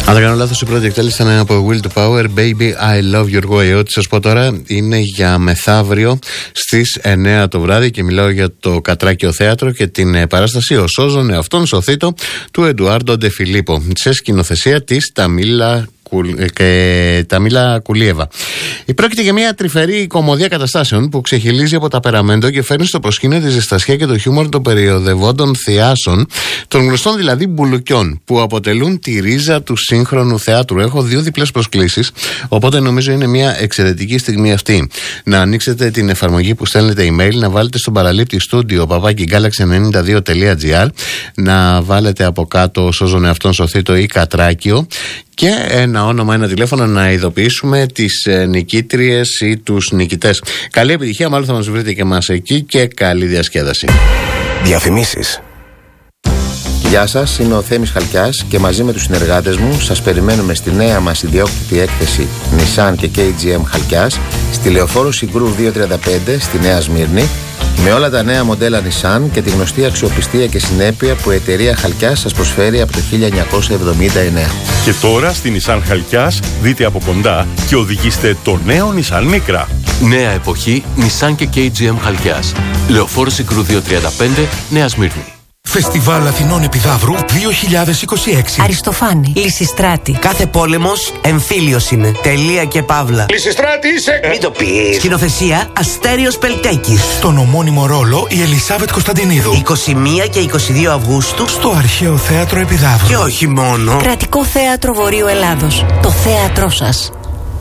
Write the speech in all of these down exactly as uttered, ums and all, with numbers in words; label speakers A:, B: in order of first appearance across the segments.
A: Αν δεν κάνω λάθος, η πρώτη εκτέλεση ήταν από Will to Power, Baby I Love Your Way. Ό,τι σας πω τώρα είναι για μεθαύριο στις εννέα το βράδυ και μιλάω για το Κατράκιο Θέατρο και την παράσταση «Ο Σώζον εαυτόν σωθήτο» του Εντουάρντο Ντε Φιλίππο, σε σκηνοθεσία της Ταμίλα και Ταμίλα Κουλίεβα. Πρόκειται για μια τρυφερή κωμωδία καταστάσεων που ξεχυλίζει από τα περαμέντο και φέρνει στο προσκήνιο τη ζεστασιά και το χιούμορ των περιοδευόντων θεάσεων, των γνωστών δηλαδή μπουλουκιών, που αποτελούν τη ρίζα του σύγχρονου θεάτρου. Έχω δύο διπλές προσκλήσεις, οπότε νομίζω είναι μια εξαιρετική στιγμή αυτή. Να ανοίξετε την εφαρμογή που στέλνετε email, να βάλετε στον παραλήπτη studio παπάκι γκάλαξι ενενήντα δύο τελεία τζι άρ, να βάλετε από κάτω «Σώζον εαυτόν σωθήτο» ή «Κατράκιο» και ένα όνομα, ένα τηλέφωνο, να ειδοποιήσουμε τις ε, νικήτριες ή τους νικητές. Καλή επιτυχία, μάλλον θα μας βρείτε και μας εκεί, και καλή διασκέδαση.
B: Διαφημίσεις. Γεια σας, είμαι ο Θέμης Χαλκιάς και μαζί με τους συνεργάτες μου σας περιμένουμε στη νέα μας ιδιόκτητη έκθεση Nissan και κέι τζι εμ Χαλκιάς στη Λεωφόρο Συγκρού διακόσια τριάντα πέντε στη Νέα Σμύρνη, με όλα τα νέα μοντέλα Nissan και τη γνωστή αξιοπιστία και συνέπεια που η εταιρεία Χαλκιάς σας προσφέρει από το χίλια εννιακόσια εβδομήντα εννέα.
C: Και τώρα στη Nissan Χαλκιάς δείτε από κοντά και οδηγήστε το νέο Nissan Micra.
D: Νέα εποχή Nissan και κέι τζι εμ Χαλκιάς. Λεωφόρο Συγκρού διακόσια τριάντα πέντε, Νέα Σμύρνη.
E: Φεστιβάλ Αθηνών Επιδαύρου δύο χιλιάδες είκοσι έξι.
F: Αριστοφάνη, Λυσιστράτη.
G: Κάθε πόλεμος εμφύλιος είναι. Τελεία και παύλα.
H: Λυσιστράτη είσαι!
G: Μην το πεις. Σκηνοθεσία Αστέριος Πελτέκης.
E: Στον ομώνυμο ρόλο η Ελισάβετ Κωνσταντινίδου.
G: είκοσι μία και είκοσι δύο Αυγούστου
E: στο Αρχαίο Θέατρο Επιδαύρου.
G: Και όχι μόνο.
F: Κρατικό Θέατρο Βορείου Ελλάδος. Το θέατρό σας.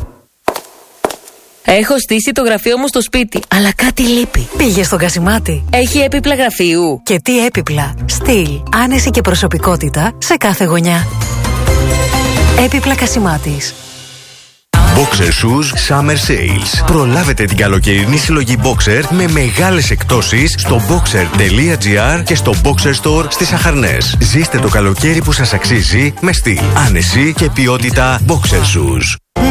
I: Έχω στήσει το γραφείο μου στο σπίτι, αλλά κάτι λείπει.
F: Πήγε στον Κασιμάτη.
I: Έχει έπιπλα γραφείου.
F: Και τι έπιπλα. Στυλ, άνεση και προσωπικότητα σε κάθε γωνιά. Έπιπλα Κασιμάτης.
J: Boxer Shoes Summer Sales. Προλάβετε την καλοκαιρινή συλλογή Boxer με μεγάλες εκπτώσεις στο boxer τελεία τζι άρ και στο Boxer Store στις Αχαρνές. Ζήστε το καλοκαίρι που σας αξίζει με στυλ, άνεση και ποιότητα Boxer Shoes.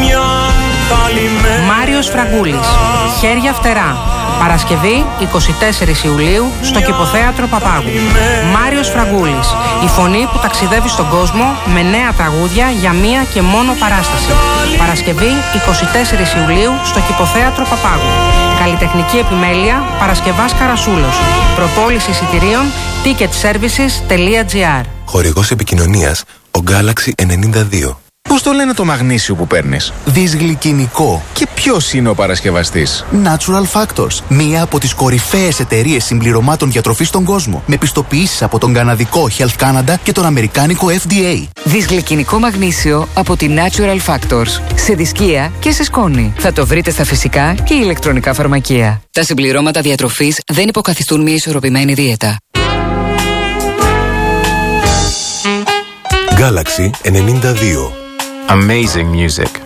K: Μάριος Φραγκούλης. Χέρια φτερά. Παρασκευή εικοστή τέταρτη Ιουλίου στο Κηποθέατρο Παπάγου. Μάριος Φραγκούλης. Η φωνή που ταξιδεύει στον κόσμο με νέα τραγούδια για μία και μόνο παράσταση. Παρασκευή εικοστή τέταρτη Ιουλίου στο Κηποθέατρο Παπάγου. Καλλιτεχνική επιμέλεια Παρασκευάς Καρασούλος. Προπόληση εισιτηρίων ticket services τελεία τζι άρ.
L: Χορηγός επικοινωνίας ο Galaxy ενενήντα δύο.
M: Πώς το λένε το μαγνήσιο που παίρνεις? Δυσγλυκινικό. Και ποιος είναι ο παρασκευαστής?
N: Natural Factors. Μία από τις κορυφαίες εταιρείες συμπληρωμάτων διατροφής στον κόσμο. Με πιστοποιήσεις από τον καναδικό Health Canada και τον αμερικάνικο εφ ντι έι.
O: Δυσγλυκινικό μαγνήσιο από τη Natural Factors. Σε δισκία και σε σκόνη. Θα το βρείτε στα φυσικά και ηλεκτρονικά φαρμακεία. Τα συμπληρώματα διατροφής δεν υποκαθιστούν μια ισορροπημένη δίαιτα.
L: Galaxy ενενήντα δύο.
P: Amazing music.